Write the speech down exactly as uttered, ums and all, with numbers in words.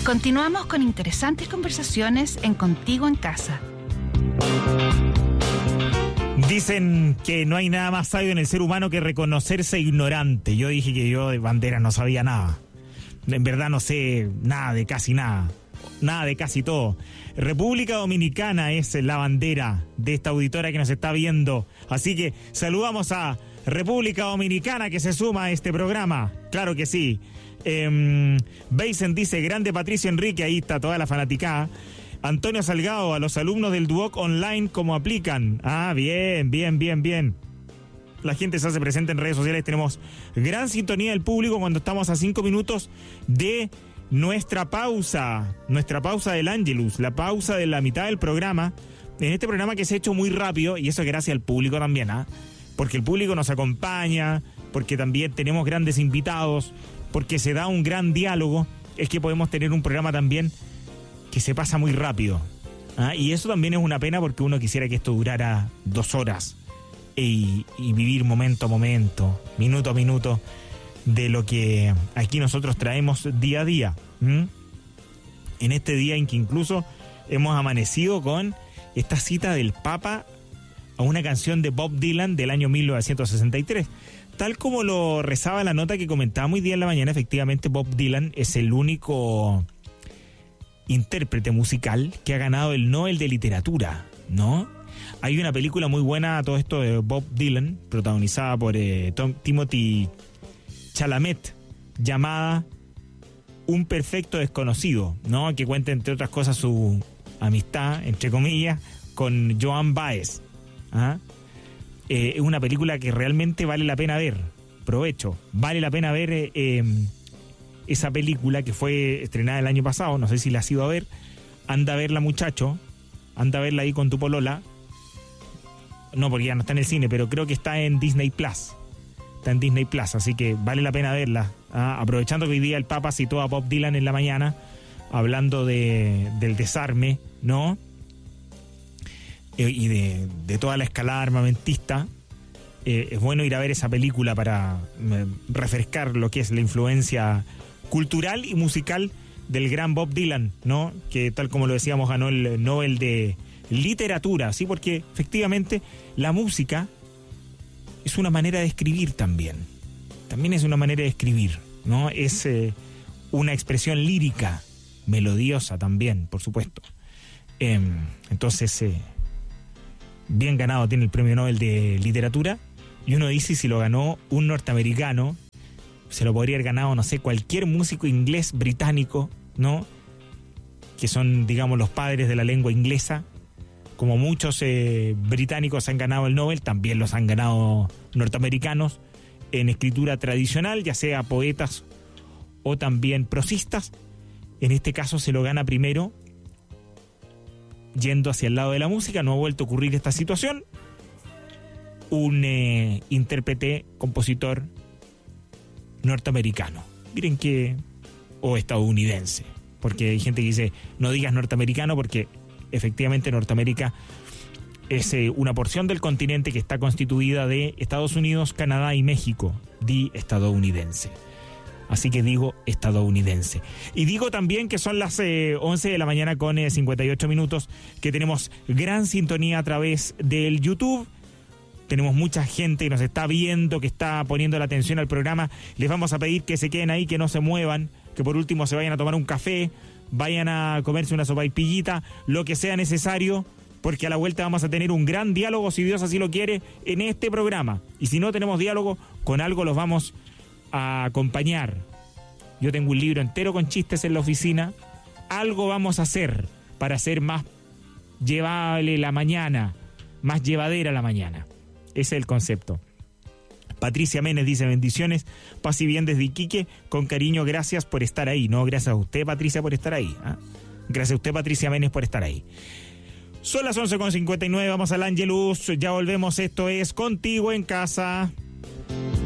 Continuamos con interesantes conversaciones en Contigo en Casa. Dicen que no hay nada más sabio en el ser humano que reconocerse ignorante. Yo dije que yo de banderas no sabía nada. En verdad no sé nada de casi nada. Nada de casi todo. República Dominicana es la bandera de esta auditora que nos está viendo. Así que saludamos a República Dominicana que se suma a este programa. Claro que sí. Eh, Beisen dice, grande Patricio Enrique, ahí está toda la fanaticada. Antonio Salgado, a los alumnos del Duoc Online, ¿cómo aplican? Ah, bien, bien, bien, bien. La gente se hace presente en redes sociales. Tenemos gran sintonía del público cuando estamos a cinco minutos de nuestra pausa. Nuestra pausa del Angelus, la pausa de la mitad del programa. En este programa que se ha hecho muy rápido, y eso es gracias al público también, ¿ah? ¿eh? Porque el público nos acompaña, porque también tenemos grandes invitados, porque se da un gran diálogo. Es que podemos tener un programa también que se pasa muy rápido, ¿ah? Y eso también es una pena porque uno quisiera que esto durara dos horas y, y vivir momento a momento, minuto a minuto de lo que aquí nosotros traemos día a día. ¿Mm? En este día en que incluso hemos amanecido con esta cita del Papa a una canción de Bob Dylan del año mil novecientos sesenta y tres. Tal como lo rezaba la nota que comentábamos hoy día en la mañana, efectivamente Bob Dylan es el único intérprete musical que ha ganado el Nobel de Literatura, ¿no? Hay una película muy buena a todo esto de Bob Dylan, protagonizada por eh, Tom, Timothy Chalamet, llamada Un Perfecto Desconocido, ¿no? Que cuenta, entre otras cosas, su amistad, entre comillas, con Joan Baez. ¿Ah? Eh, es una película que realmente vale la pena ver. Provecho. Vale la pena ver eh, eh, esa película que fue estrenada el año pasado. No sé si la has ido a ver. Anda a verla, muchacho. Anda a verla ahí con tu polola. No, porque ya no está en el cine, pero creo que está en Disney Plus. Está en Disney Plus, así que vale la pena verla. ¿Ah? Aprovechando que hoy día el Papa citó a Bob Dylan en la mañana, hablando de, del desarme, ¿no? Y de, de toda la escalada armamentista. Eh, es bueno ir a ver esa película para eh, refrescar lo que es la influencia cultural y musical del gran Bob Dylan, ¿no? Que tal como lo decíamos ganó el Nobel de Literatura, ¿sí? Porque efectivamente la música es una manera de escribir también. También es una manera de escribir, ¿no? Es eh, una expresión lírica, melodiosa también, por supuesto. Eh, entonces... Eh, bien ganado tiene el premio Nobel de Literatura, y uno dice, si lo ganó un norteamericano, se lo podría haber ganado, no sé, cualquier músico inglés, británico, ¿no? Que son, digamos, los padres de la lengua inglesa. Como muchos eh, británicos han ganado el Nobel, también los han ganado norteamericanos en escritura tradicional, ya sea poetas o también prosistas. En este caso se lo gana primero yendo hacia el lado de la música. No ha vuelto a ocurrir esta situación. Un eh, intérprete, compositor norteamericano. Miren que... o estadounidense. Porque hay gente que dice, no digas norteamericano, porque efectivamente Norteamérica es eh, una porción del continente que está constituida de Estados Unidos, Canadá y México. Di estadounidense. Así que digo estadounidense. Y digo también que son las eh, once de la mañana con eh, cincuenta y ocho minutos, que tenemos gran sintonía a través del YouTube. Tenemos mucha gente que nos está viendo, que está poniendo la atención al programa. Les vamos a pedir que se queden ahí, que no se muevan, que por último se vayan a tomar un café, vayan a comerse una sopaipillita, lo que sea necesario, porque a la vuelta vamos a tener un gran diálogo, si Dios así lo quiere, en este programa. Y si no tenemos diálogo, con algo los vamos a acompañar. Yo tengo un libro entero con chistes en la oficina. Algo vamos a hacer para hacer más llevable la mañana, más llevadera la mañana. Ese es el concepto. Patricia Menes dice, bendiciones, paz y bien desde Iquique, con cariño, gracias por estar ahí. No, gracias a usted, Patricia, por estar ahí. ¿eh? Gracias a usted, Patricia Menes, por estar ahí. Son las once con cincuenta y nueve, vamos al Angelus, ya volvemos, esto es Contigo en Casa.